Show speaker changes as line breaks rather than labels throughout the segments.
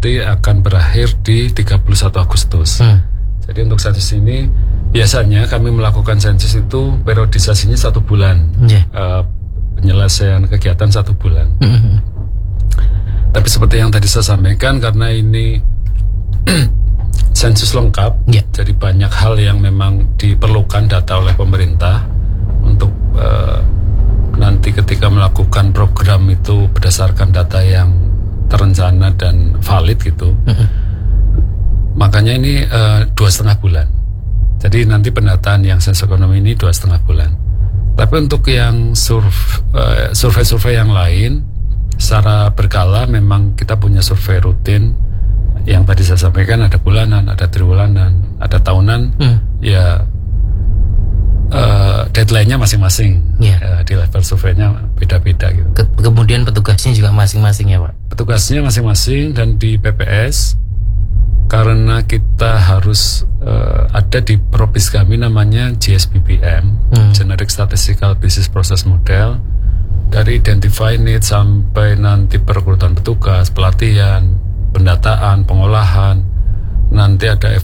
nanti akan berakhir di 31 Agustus. Jadi untuk sensus ini biasanya kami melakukan sensus itu periodisasinya 1 bulan. Penyelesaian kegiatan 1 bulan. Tapi seperti yang tadi saya sampaikan, karena ini sensus lengkap, jadi banyak hal yang memang diperlukan data oleh pemerintah untuk nanti ketika melakukan program itu berdasarkan data yang terencana dan valid gitu. Makanya ini 2,5 bulan. Jadi nanti pendataan yang sensus ekonomi ini 2,5 bulan. Tapi untuk yang survei-survei yang lain secara berkala memang kita punya survei rutin yang tadi saya sampaikan, ada bulanan, ada triwulanan, ada tahunan. Ya deadline-nya masing-masing. Di level surveinya beda-beda gitu.
Kemudian petugasnya juga masing-masing ya Pak?
Petugasnya masing-masing, dan di PPS karena kita harus ada di propis kami namanya GSBPM, Generic Statistical Business Process Model. Dari identify need sampai nanti perekrutan petugas, pelatihan, pendataan, pengolahan, nanti ada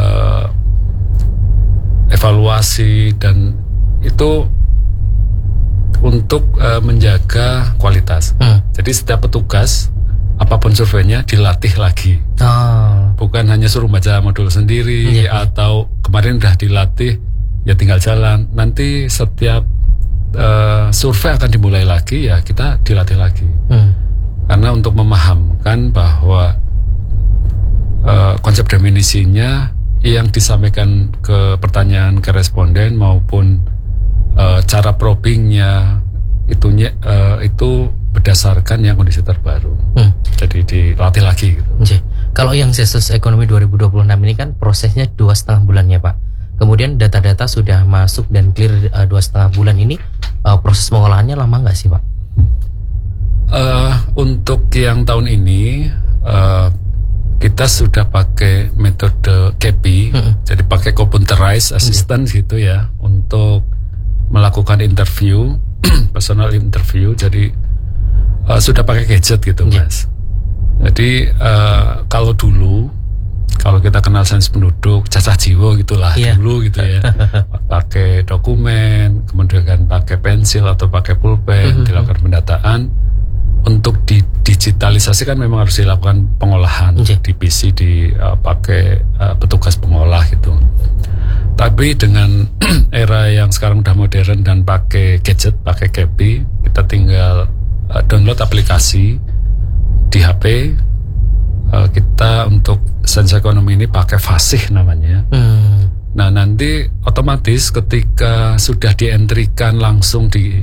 evaluasi, dan itu untuk menjaga kualitas. Jadi setiap petugas apapun surveinya dilatih lagi. Bukan hanya suruh baca modul sendiri atau kemarin udah dilatih ya tinggal jalan. Nanti setiap survei akan dimulai lagi, ya kita dilatih lagi. Karena untuk memahamkan bahwa konsep definisinya yang disampaikan ke pertanyaan ke responden maupun cara probingnya itu berdasarkan yang kondisi terbaru. Jadi dilatih lagi gitu.
Kalau yang sensus ekonomi 2026 ini kan prosesnya 2,5 bulan ya Pak. Kemudian data-data sudah masuk dan clear 2,5 bulan ini, proses pengolahannya lama nggak sih Pak?
Untuk yang tahun ini kita sudah pakai metode KPI, jadi pakai computerized assistant gitu ya, untuk melakukan interview, personal interview. Jadi sudah pakai gadget gitu Mas. Jadi kalau dulu, kalau kita kenal sensus penduduk, cacah jiwa gitulah dulu gitu ya, pakai dokumen, kemudian kan pakai pensil atau pakai pulpen, dilakukan pendataan. Untuk didigitalisasi kan memang harus dilakukan pengolahan di PC, pakai petugas pengolah gitu. Tapi dengan era yang sekarang udah modern dan pakai gadget, pakai KPI, kita tinggal download aplikasi di HP. Kita untuk sensus ekonomi ini pakai Fasih namanya. Nah nanti otomatis ketika sudah dientrikan langsung di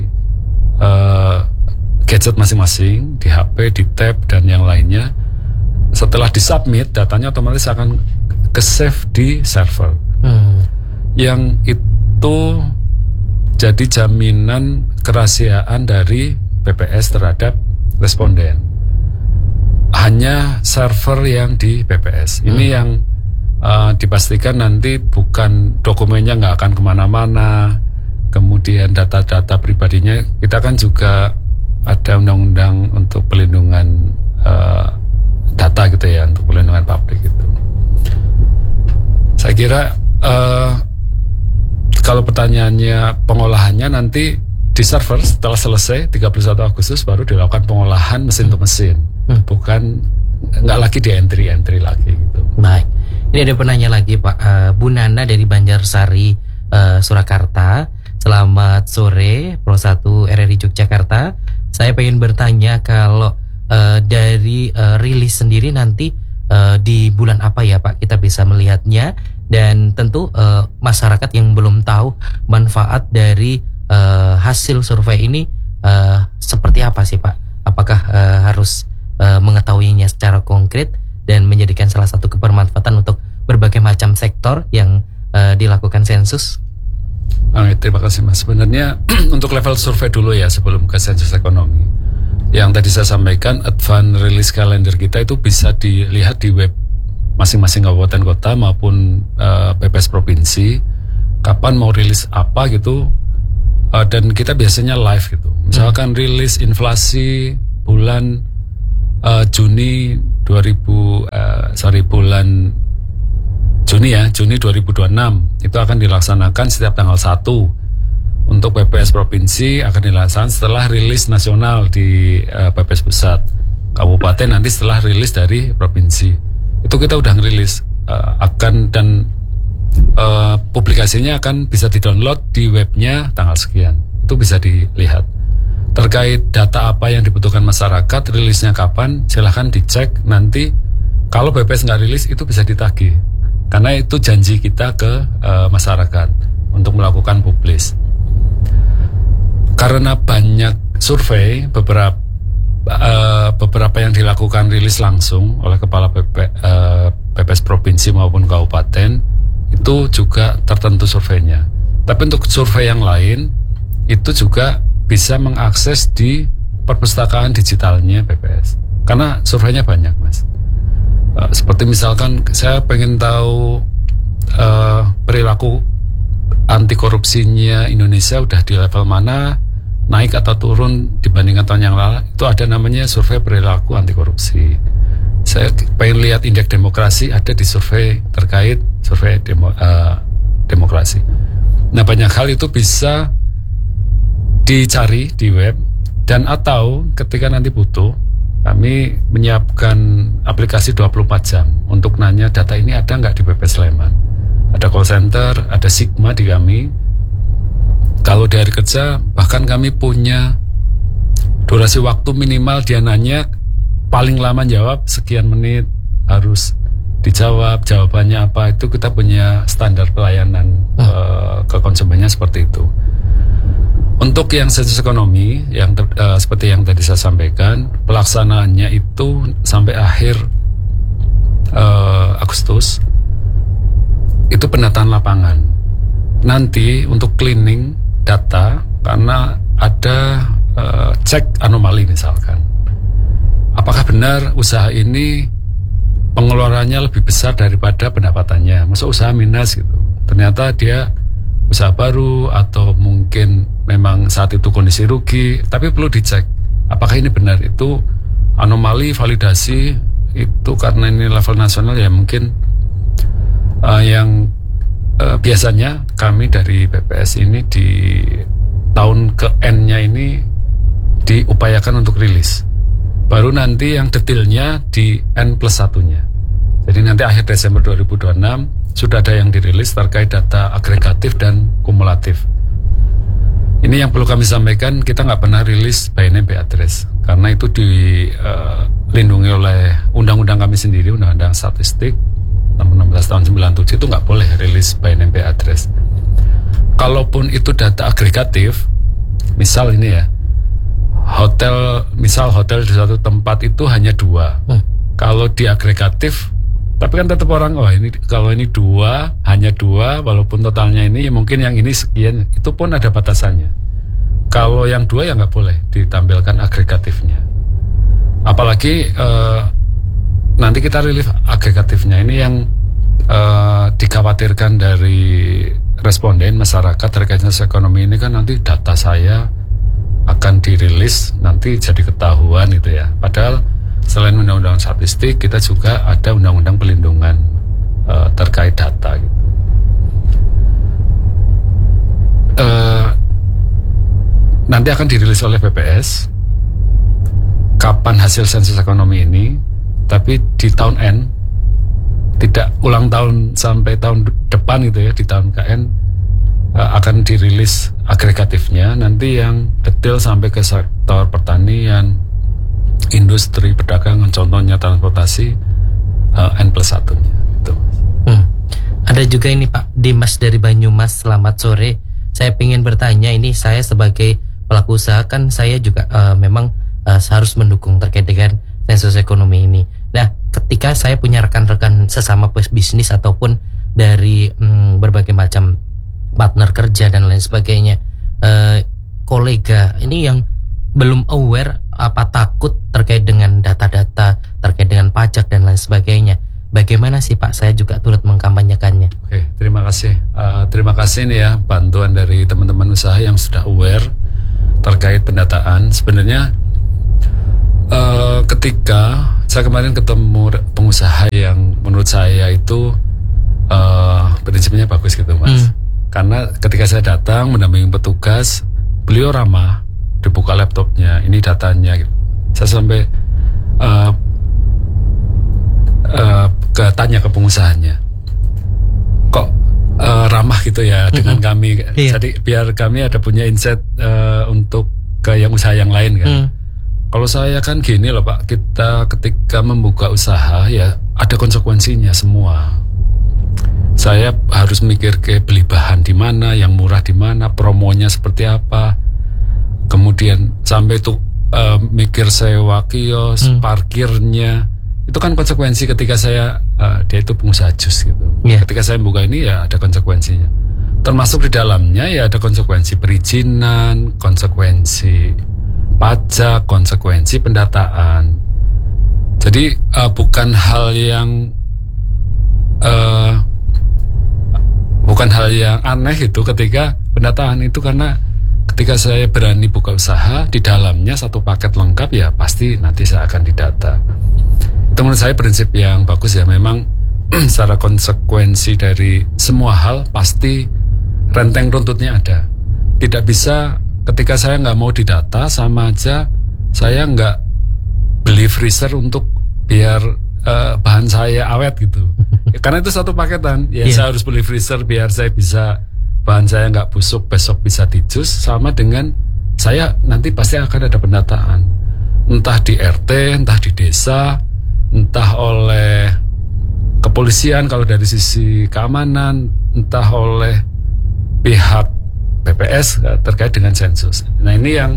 gadget masing-masing, di HP, di tab dan yang lainnya, setelah disubmit datanya otomatis akan ke save di server. Yang itu jadi jaminan kerahasiaan dari BPS terhadap responden. Hanya server yang di BPS. Ini yang dipastikan nanti bukan dokumennya nggak akan kemana-mana. Kemudian data-data pribadinya, kita kan juga ada undang-undang untuk pelindungan data gitu ya, untuk pelindungan publik gitu. Saya kira kalau pertanyaannya pengolahannya nanti di server setelah selesai 31 Agustus baru dilakukan pengolahan mesin ke mesin. Bukan, nggak lagi di entry lagi gitu.
Baik, ini ada penanya lagi Pak, Bu Nana dari Banjarsari, Surakarta. Selamat sore, Pro 1 RRI Yogyakarta. Saya pengen bertanya kalau dari rilis sendiri nanti di bulan apa ya Pak kita bisa melihatnya, dan tentu masyarakat yang belum tahu manfaat dari hasil survei ini seperti apa sih Pak? Apakah harus mengetahuinya secara konkret dan menjadikan salah satu kebermanfaatan untuk berbagai macam sektor yang dilakukan sensus?
Terima kasih Mas. Sebenarnya untuk level survei dulu ya sebelum ke sensus ekonomi. Yang tadi saya sampaikan, advance release calendar kita itu bisa dilihat di web masing-masing kabupaten kota maupun BPS provinsi. Kapan mau rilis apa gitu, dan kita biasanya live gitu. Misalkan rilis inflasi bulan Juni bulan Juni 2026 itu akan dilaksanakan setiap tanggal 1. Untuk PPS provinsi akan dilaksanakan setelah rilis nasional di PPS pusat. Kabupaten nanti setelah rilis dari provinsi. Itu kita udah ngerilis publikasinya akan bisa di-download di webnya tanggal sekian. Itu bisa dilihat. Terkait data apa yang dibutuhkan masyarakat, rilisnya kapan, silahkan dicek. Nanti kalau BPS nggak rilis itu bisa ditagih. Karena itu janji kita ke masyarakat untuk melakukan publis. Karena banyak survei, beberapa yang dilakukan rilis langsung oleh kepala PPS provinsi maupun kabupaten, itu juga tertentu surveinya. Tapi untuk survei yang lain itu juga bisa mengakses di perpustakaan digitalnya PPS. Karena surveinya banyak, Mas. Seperti misalkan saya pengen tahu perilaku anti korupsinya Indonesia udah di level mana, naik atau turun dibandingkan tahun yang lalu. Itu ada namanya survei perilaku anti korupsi. Saya pengen lihat indeks demokrasi, ada di survei terkait survei demokrasi. Nah, banyak hal itu bisa dicari di web, dan atau ketika nanti butuh, kami menyiapkan aplikasi 24 jam untuk nanya data ini ada nggak di PPS Sleman. Ada call center, ada Sigma di kami. Kalau di hari kerja, bahkan kami punya durasi waktu minimal dia nanya, paling lama jawab sekian menit, harus dijawab, jawabannya apa, itu kita punya standar pelayanan ke konsumennya seperti itu. Untuk yang sensus ekonomi, yang seperti yang tadi saya sampaikan, pelaksanaannya itu sampai akhir Agustus, itu pendataan lapangan. Nanti untuk cleaning data, karena ada cek anomali misalkan. Apakah benar usaha ini pengeluarannya lebih besar daripada pendapatannya? Masa usaha minus gitu. Ternyata dia usaha baru atau mungkin memang saat itu kondisi rugi, tapi perlu dicek apakah ini benar. Itu anomali validasi itu karena ini level nasional ya, mungkin yang biasanya kami dari PPS ini di tahun ke N-nya ini diupayakan untuk rilis. Baru nanti yang detailnya di N+1-nya. Jadi nanti akhir Desember 2026 sudah ada yang dirilis terkait data agregatif dan kumulatif. Ini yang perlu kami sampaikan, kita nggak pernah rilis by name by address karena itu dilindungi oleh undang-undang kami sendiri, Undang-Undang Statistik nomor 16 tahun 97, itu nggak boleh rilis by name by address. Kalaupun itu data agregatif, misal ini ya, hotel di suatu tempat itu hanya 2. Kalau di agregatif, tapi kan tetap orang, ini kalau ini 2, hanya 2, walaupun totalnya ini ya mungkin yang ini sekian, itu pun ada batasannya. Kalau yang 2 ya nggak boleh ditampilkan agregatifnya. Apalagi nanti kita rilis agregatifnya. Ini yang dikhawatirkan dari responden masyarakat terkait dengan ekonomi ini kan, nanti data saya akan dirilis nanti jadi ketahuan gitu ya. Padahal selain undang-undang statistik, kita juga ada undang-undang pelindungan terkait data gitu. Nanti akan dirilis oleh BPS kapan hasil sensus ekonomi ini, tapi di tahun N, tidak ulang tahun sampai tahun depan gitu ya, di tahun KN akan dirilis agregatifnya. Nanti yang detail sampai ke sektor pertanian, industri, perdagangan, contohnya transportasi, N+1-nya gitu.
Ada juga ini Pak Dimas dari Banyumas, selamat sore. Saya ingin bertanya, ini saya sebagai pelaku usaha kan saya juga memang harus mendukung terkait dengan sensus ekonomi ini. Nah, ketika saya punya rekan-rekan sesama bisnis ataupun dari berbagai macam partner kerja dan lain sebagainya, kolega ini yang belum aware apa takut terkait dengan data-data, terkait dengan pajak dan lain sebagainya. Bagaimana sih Pak, saya juga turut mengkampanyekannya.
Oke, terima kasih. Terima kasih nih ya, bantuan dari teman-teman usaha yang sudah aware terkait pendataan. Sebenarnya Ketika saya kemarin ketemu pengusaha yang menurut saya itu prinsipnya bagus gitu Mas. Karena ketika saya datang mendampingi petugas, beliau ramah, dibuka laptopnya, ini datanya gitu. Saya sampai tanya ke pengusahanya, kok ramah gitu ya dengan kami. Jadi biar kami ada punya insight untuk ke yang usaha yang lain kan. Kalau saya kan gini loh Pak, kita ketika membuka usaha ya ada konsekuensinya semua. Saya harus mikir ke beli bahan di mana, yang murah di mana, promonya seperti apa. Kemudian sampai tuh mikir sewa kios, parkirnya. Itu kan konsekuensi ketika saya dia itu pengusaha jus gitu. Ketika saya buka ini ya ada konsekuensinya. Termasuk di dalamnya ya ada konsekuensi perizinan, konsekuensi pajak, konsekuensi pendataan. Jadi bukan hal yang aneh itu ketika pendataan itu, karena ketika saya berani buka usaha di dalamnya satu paket lengkap ya pasti nanti saya akan didata. Itu menurut saya prinsip yang bagus ya. Memang secara konsekuensi dari semua hal pasti renteng runtutnya ada. Tidak bisa ketika saya nggak mau didata, sama aja saya nggak beli freezer untuk biar bahan saya awet gitu. Karena itu satu paketan. Ya saya harus beli freezer biar saya bisa bahan saya nggak busuk, besok bisa dijus. Sama dengan saya nanti pasti akan ada pendataan, entah di RT, entah di desa, entah oleh kepolisian kalau dari sisi keamanan, entah oleh pihak BPS terkait dengan sensus. Nah ini yang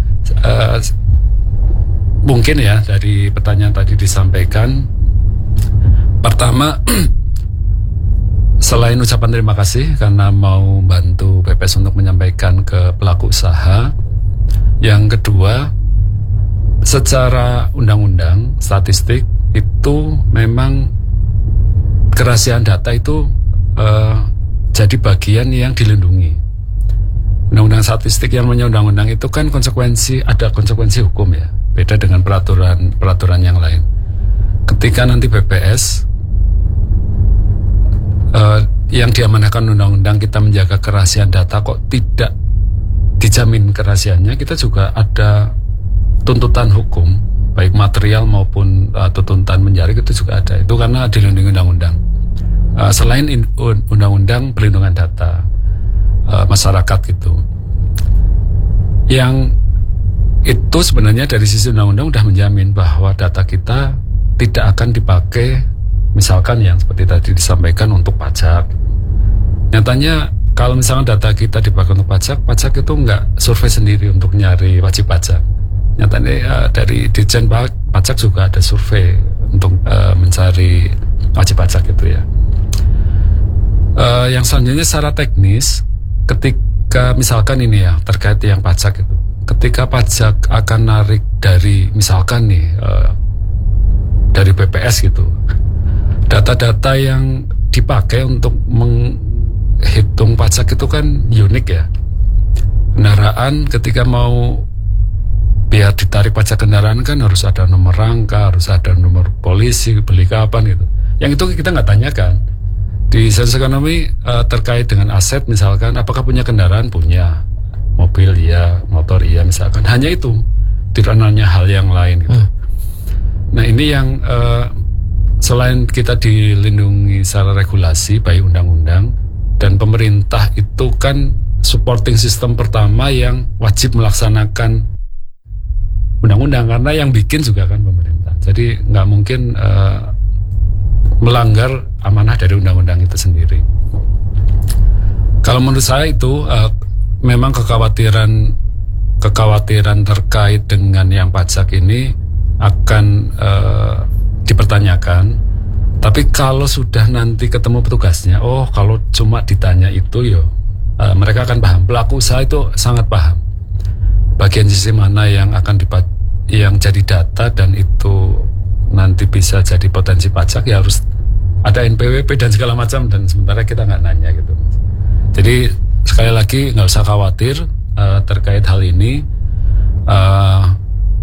mungkin ya dari pertanyaan tadi disampaikan. Pertama, selain ucapan terima kasih karena mau bantu BPS untuk menyampaikan ke pelaku usaha, yang kedua, secara undang-undang statistik itu memang kerahasiaan data itu jadi bagian yang dilindungi. Undang-undang statistik yang punya undang-undang itu kan ada konsekuensi hukum ya, beda dengan peraturan yang lain. Ketika nanti BPS yang diamanahkan undang-undang kita menjaga kerahasiaan data kok tidak dijamin kerahasiaannya, kita juga ada tuntutan hukum baik material maupun tuntutan menjaring, itu juga ada. Itu karena dilindungi undang-undang. Selain undang-undang perlindungan data masyarakat gitu, yang itu sebenarnya dari sisi undang-undang sudah menjamin bahwa data kita tidak akan dipakai misalkan yang seperti tadi disampaikan untuk pajak. Nyatanya kalau misalkan data kita dipakai untuk pajak itu nggak survei sendiri untuk nyari wajib pajak. Nyatanya dari Ditjen Pajak juga ada survei untuk mencari wajib pajak itu ya. Yang selanjutnya secara teknis, ketika misalkan ini ya terkait yang pajak itu, ketika pajak akan narik dari misalkan nih dari BPS gitu, data-data yang dipakai untuk menghitung pajak itu kan unik ya. Kendaraan ketika mau biar ditarik pajak kendaraan kan harus ada nomor rangka, harus ada nomor polisi, beli kapan gitu. Yang itu kita nggak tanyakan. Di sensus ekonomi terkait dengan aset misalkan, apakah punya kendaraan? Punya. Mobil iya, motor iya misalkan. Hanya itu, tidak nanya hal yang lain gitu. Nah ini yang selain kita dilindungi secara regulasi baik undang-undang, dan pemerintah itu kan supporting system pertama yang wajib melaksanakan undang-undang, karena yang bikin juga kan pemerintah. Jadi nggak mungkin melanggar amanah dari undang-undang itu sendiri. Kalau menurut saya itu memang kekhawatiran terkait dengan yang pajak ini akan dipertanyakan. Tapi kalau sudah nanti ketemu petugasnya, oh kalau cuma ditanya itu yo, mereka akan paham. Pelaku usaha itu sangat paham bagian sisi mana yang akan yang jadi data dan itu nanti bisa jadi potensi pajak, ya harus ada NPWP dan segala macam, dan sementara kita nggak nanya gitu. Jadi sekali lagi nggak usah khawatir terkait hal ini.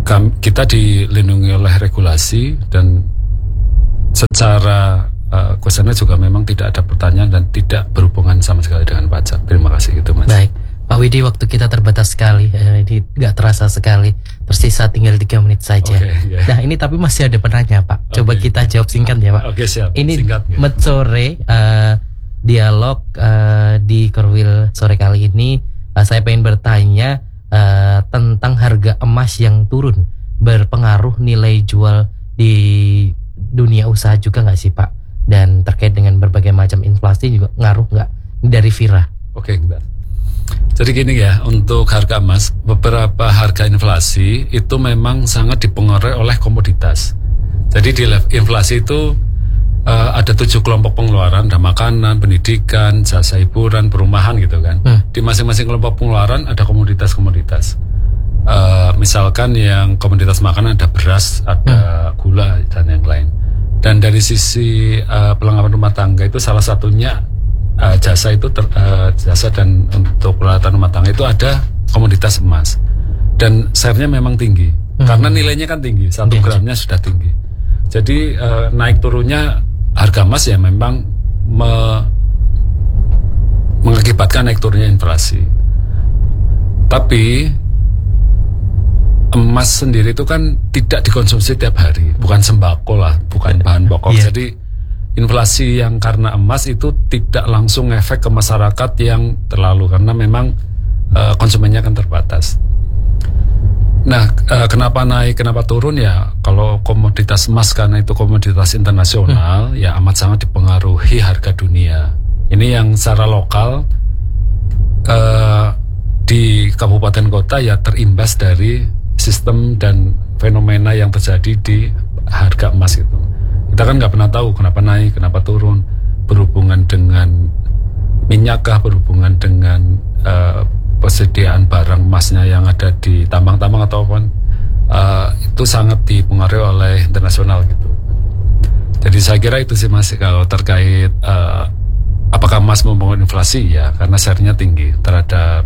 kita dilindungi oleh regulasi dan secara kuesioner juga memang tidak ada pertanyaan dan tidak berhubungan sama sekali dengan pajak. Terima kasih gitu Mas.
Baik, Pak Widi, waktu kita terbatas sekali, ini nggak terasa sekali, tersisa tinggal 3 menit saja. Nah ini tapi masih ada penanya Pak, coba kita jawab singkat ya Pak.
Siap.
Ini
singkat,
Met Sore, dialog di Korwil sore kali ini, saya pengen bertanya tentang harga emas yang turun berpengaruh nilai jual di dunia usaha juga nggak sih Pak? Dan terkait dengan berbagai macam inflasi juga ngaruh nggak dari Vira?
Oke, Mbak. Jadi gini ya, untuk harga emas, beberapa harga inflasi itu memang sangat dipengaruhi oleh komoditas. Jadi di inflasi itu ada 7 kelompok pengeluaran, ada makanan, pendidikan, jasa hiburan, perumahan gitu kan. Di masing-masing kelompok pengeluaran ada komoditas-komoditas. Misalkan yang komoditas makanan ada beras, ada gula dan yang lain. Dan dari sisi perlengkapan rumah tangga itu salah satunya jasa itu jasa dan untuk peralatan rumah tangga itu ada komoditas emas. Dan share-nya memang tinggi karena nilainya kan tinggi, 1 gramnya sudah tinggi. Jadi naik turunnya harga emas ya memang mengakibatkan naik turunnya inflasi. Tapi emas sendiri itu kan tidak dikonsumsi tiap hari, bukan sembako lah, bukan bahan pokok. Jadi inflasi yang karena emas itu tidak langsung efek ke masyarakat yang terlalu, karena memang konsumennya kan terbatas. Nah, kenapa naik, kenapa turun ya? Kalau komoditas emas karena itu komoditas internasional, ya amat sangat dipengaruhi harga dunia. Ini yang secara lokal di kabupaten kota ya terimbas dari sistem dan fenomena yang terjadi di harga emas itu. Kita kan nggak pernah tahu kenapa naik, kenapa turun, berhubungan dengan minyakkah, berhubungan dengan persediaan barang emasnya yang ada di tambang-tambang ataupun itu sangat dipengaruhi oleh internasional gitu. Jadi saya kira itu sih Mas, kalau terkait apakah emas mempengaruhi inflasi, ya karena share-nya tinggi terhadap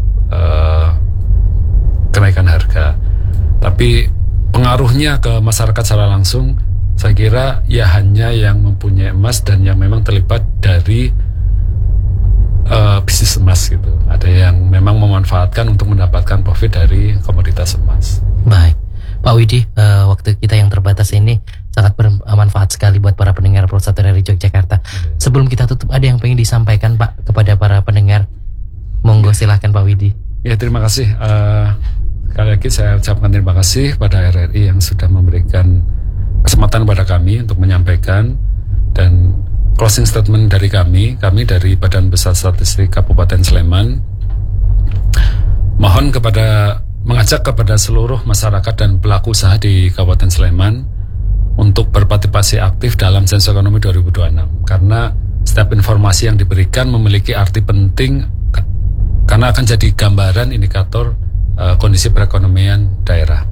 kenaikan harga. Tapi pengaruhnya ke masyarakat secara langsung saya kira ya hanya yang mempunyai emas dan yang memang terlibat dari bisnis emas gitu. Ada yang memang memanfaatkan untuk mendapatkan profit dari komoditas emas.
Baik, Pak Widi, waktu kita yang terbatas ini sangat bermanfaat sekali buat para pendengar Pro 1 RRI Yogyakarta. Sebelum kita tutup, ada yang pengen disampaikan Pak kepada para pendengar? Monggo silahkan Pak Widi.
Ya, terima kasih. Sekali lagi saya ucapkan terima kasih pada RRI yang sudah memberikan kesempatan pada kami untuk menyampaikan. Dan closing statement dari kami dari Badan Pusat Statistik Kabupaten Sleman, mohon mengajak kepada seluruh masyarakat dan pelaku usaha di Kabupaten Sleman untuk berpartisipasi aktif dalam sensus ekonomi 2026, karena setiap informasi yang diberikan memiliki arti penting karena akan jadi gambaran indikator kondisi perekonomian daerah.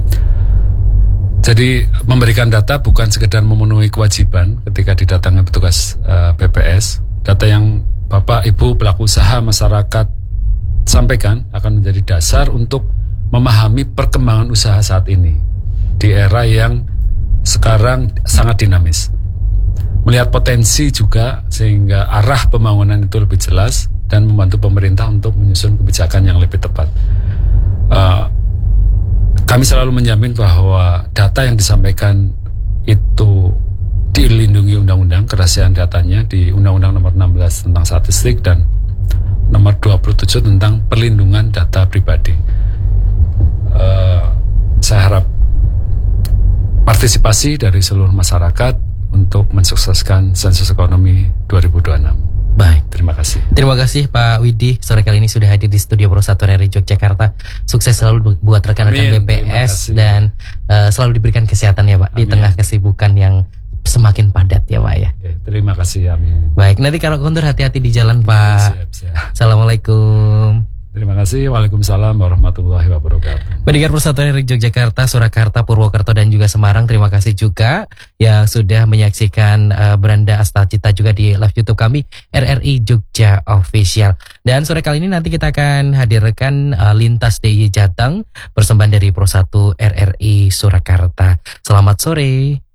Jadi memberikan data bukan sekedar memenuhi kewajiban ketika didatangi petugas BPS. Data yang Bapak, Ibu, pelaku usaha, masyarakat sampaikan akan menjadi dasar untuk memahami perkembangan usaha saat ini di era yang sekarang sangat dinamis. Melihat potensi juga sehingga arah pembangunan itu lebih jelas dan membantu pemerintah untuk menyusun kebijakan yang lebih tepat. Kami selalu menjamin bahwa data yang disampaikan itu dilindungi undang-undang, kerahasiaan datanya di Undang-Undang Nomor 16 tentang Statistik dan Nomor 27 tentang Perlindungan Data Pribadi. Saya harap partisipasi dari seluruh masyarakat untuk mensukseskan sensus ekonomi 2026.
Baik,
terima kasih.
Terima kasih Pak Widi, sore kali ini sudah hadir di studio Pro 1 RRI Yogyakarta. Sukses selalu buat rekan-rekan BPS dan selalu diberikan kesehatan ya Pak. Amin. Di tengah kesibukan yang semakin padat ya Pak ya.
Terima kasih, amin.
Baik, nanti kalau kontur hati-hati di jalan Pak.
Siap.
Assalamualaikum.
Terima kasih. Waalaikumsalam warahmatullahi wabarakatuh.
Pendengar Persatuan RRI Yogyakarta, Surakarta, Purwokerto dan juga Semarang, terima kasih juga yang sudah menyaksikan Beranda Astagita juga di live YouTube kami RRI Jogja Official. Dan sore kali ini nanti kita akan hadirkan Lintas DIY Jateng persembahan dari Pro 1 RRI Surakarta. Selamat sore.